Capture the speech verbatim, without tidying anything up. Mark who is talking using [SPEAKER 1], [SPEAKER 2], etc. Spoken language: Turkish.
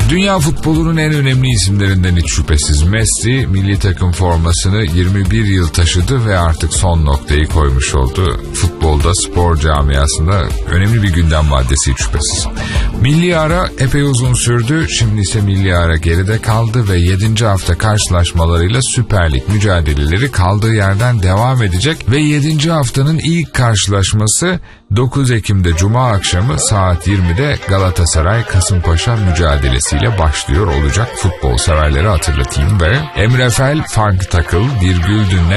[SPEAKER 1] Dünya futbolunun en önemli isimlerinden hiç şüphesiz Messi, milli takım formasını yirmi bir yıl taşıdı ve artık son noktayı koymuş oldu. Futbolda, spor camiasında önemli bir gündem maddesi hiç şüphesiz. Milli ara epey uzun sürdü, şimdi ise milli ara geride kaldı ve yedinci hafta karşılaşmalarıyla Süper Lig mücadeleleri kaldığı yerden devam edecek ve yedinci haftanın ilk karşılaşması dokuz Ekim'de Cuma akşamı saat yirmide Galatasaray-Kasımpaşa mücadelesiyle başlıyor olacak. Futbol severleri hatırlatayım ve Emre Fel, Fark Takıl, Virgül Dünle